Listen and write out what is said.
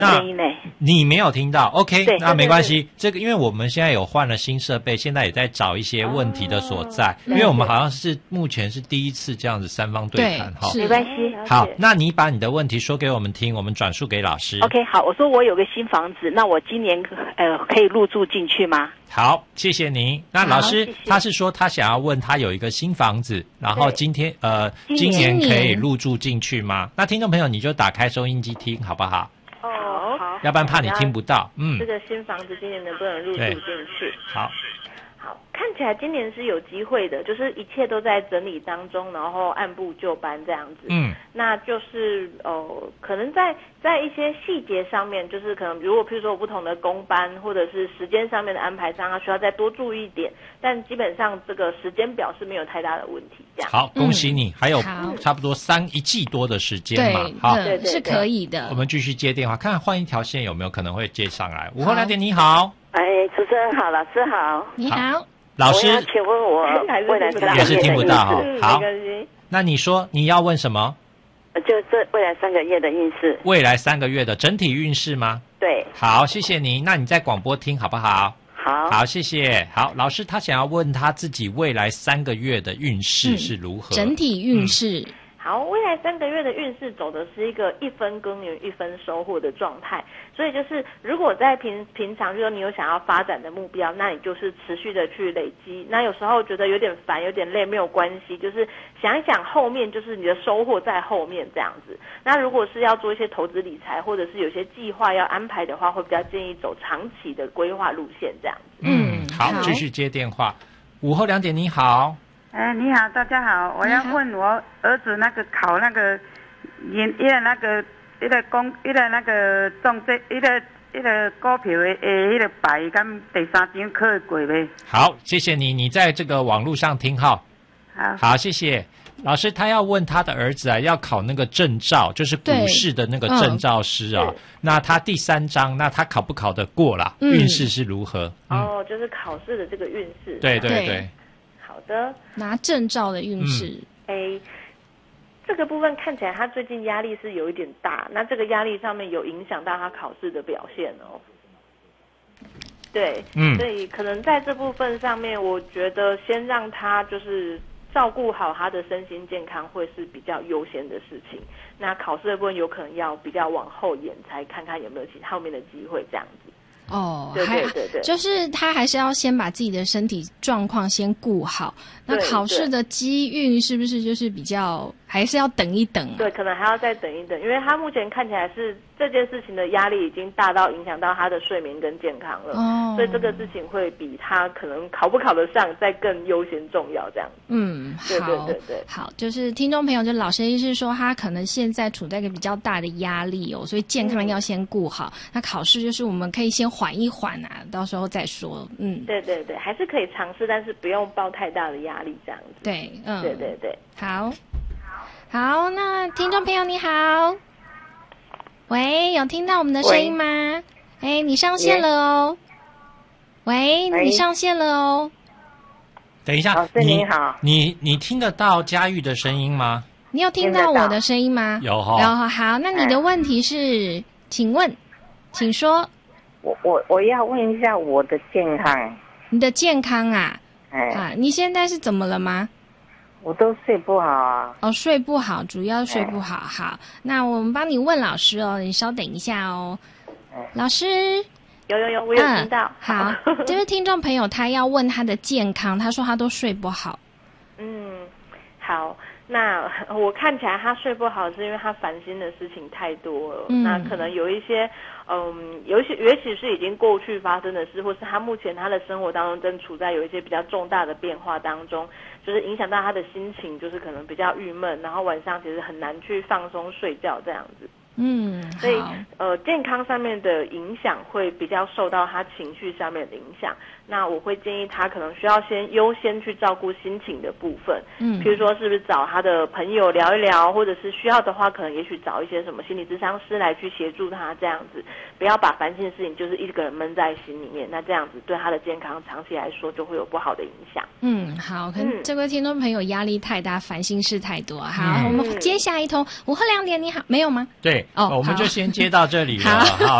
声音呢？ 你没有听到 ？OK， 对， 那没关系。这个因为我们现在有换了新设备，现在也在找一些问题的所在。因为我们好像是目前是第一次这样子三方对谈哈。 没关系。 好，那你把你的问题说给我们听，我们转述给老师。 OK， 好，我说我有个新房子，那我今年可以入住进去吗？ 好，谢谢您。那老师他是说他想要问他有一个新房子，然后今年可以入住进去吗？那听众朋友你就打开收音机听好不好？ 哦，好， 要不然怕你听不到。 这个新房子今年能不能入住进去？ 好， 看起来今年是有机会的，就是一切都在整理当中，然后按部就班这样子。那就是可能在一些细节上面，就是可能如果譬如说有不同的工班或者是时间上面的安排上，他需要再多注意一点。但基本上这个时间表是没有太大的问题。这样好，恭喜你，还有差不多一季多的时间嘛。好， 对，是可以的。 我们继续接电话，看换一条线有没有可能会接上来。午后2点，你好。 主持人好，老师好。 你好。 老师， 请问我未来3个月也是听不到哈。好， 没那你说你要问什么？ 就这未来3个月的运势。 未来3个月的整体运势吗？ 对。 好，谢谢您。那你在广播听好不好？ 好， 谢谢。好，老师他想要问他自己未来3个月的运势是如何？ 整体运势。 好，未来3个月的运势走的是一个1分耕耘1分收获的状态，所以就是如果在平常就是你有想要发展的目标，那你就是持续的去累积。那有时候觉得有点烦有点累没有关系，就是想一想后面就是你的收获在后面这样子。那如果是要做一些投资理财或者是有些计划要安排的话，会比较建议走长期的规划路线这样子。 好，继续接电话。午后2点，你好。 你好，大家好，我要问我儿子那个考那个那个中这股票的那个牌，敢第3张考会过没？ 好，谢谢你，你在这个网络上听哈。好，谢谢老师。他要问他的儿子啊，要考那个证照，就是股市的那个证照师啊。那他第3章，那他考不考得过啦？运势是如何？ 就是考试的这个运势。 对对对。 好的， 拿证照的运势。 这个部分看起来他最近压力是有一点大，那这个压力上面有影响到他考试的表现哦。对，所以可能在这部分上面，我觉得先让他就是照顾好他的身心健康会是比较优先的事情。那考试的部分有可能要比较往后延，才看看有没有其他后面的机会这样子。对， 就是他还是要先把自己的身体状况先顾好。那考试的机运是不是就是比较还是要等一等啊？ 对，可能还要再等一等，因为他目前看起来是这件事情的压力已经大到影响到他的睡眠跟健康了，所以这个事情会比他可能考不考得上再更优先重要这样。对， 好，就是听众朋友，就老师意思是说他可能现在处在一个比较大的压力哦，所以健康要先顾好。那考试就是我们可以先缓一缓啊，到时候再说。 对，还是可以尝试，但是不用抱太大的压力这样子。 对， 对， 好，那听众朋友你好，喂，有听到我们的声音吗？你上线了哦。喂，你上线了哦。 等一下， 老师你好， 你听得到佳玉的声音吗？ 你有听到我的声音吗？ 有哈。 然后好，那你的问题是，请问，请说。 我要问一下我的健康。 你的健康啊？你现在是怎么了吗？ 我都睡不好啊。 睡不好，主要睡不好。好，那我们帮你问老师哦，你稍等一下哦。老师。 有，我有听到。 好，就是听众朋友他要问他的健康，他说他都睡不好。 好，那我看起来他睡不好是因为他烦心的事情太多了。那可能有一些尤其是已经过去发生的事，或是他目前他的生活当中正处在有一些比较重大的变化当中，就是影响到他的心情，就是可能比较郁闷，然后晚上其实很难去放松睡觉这样子。所以健康上面的影响会比较受到他情绪上面的影响。那我会建议他可能需要先优先去照顾心情的部分，譬如说是不是找他的朋友聊一聊，或者是需要的话可能也许找一些什么心理咨商师来去协助他这样子，不要把烦心的事情就是一个人闷在心里面，那这样子对他的健康长期来说就会有不好的影响。 好，可能这位听众朋友压力太大，烦心事太多。好，我们接下一通。午后2点，你好，没有吗？ 对， 对，我们就先接到这里了。好。